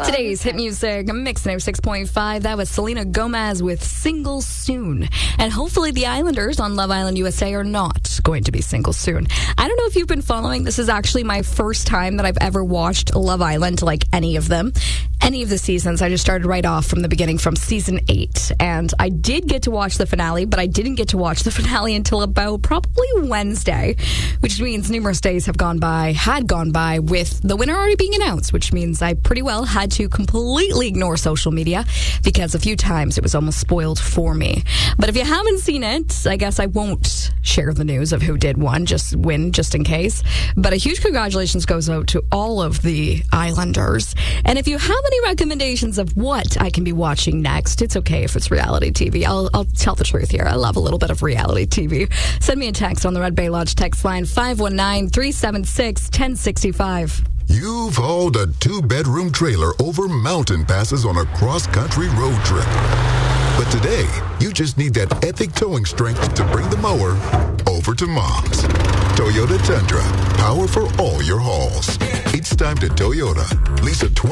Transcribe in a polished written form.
Today's hit music, Mix 96.5. That was Selena Gomez with Single Soon. And hopefully the Islanders on Love Island USA are not going to be single soon. I don't know if you've been following. This is actually my first time that I've ever watched Love Island, like any of them. Any of the seasons. I just started right off from the beginning, from season 8. And I did get to watch the finale, but I didn't get to watch the finale until about probably Wednesday, which means numerous days had gone by with the winner already being announced, which means I pretty well had to completely ignore social media because a few times it was almost spoiled for me. But if you haven't seen it, I guess I won't share the news of who did win just in case. But a huge congratulations goes out to all of the Islanders. And if you have any recommendations of what I can be watching next, it's okay if it's reality TV. I'll tell the truth here. I love a little bit of reality TV. Send me a text on the Red Bay Lodge text line 519-376-1065. You've hauled a 2-bedroom trailer over mountain passes on a cross-country road trip. But today, you just need that epic towing strength to bring the mower over to Mom's. Toyota Tundra, power for all your hauls. It's time to Toyota. Lease a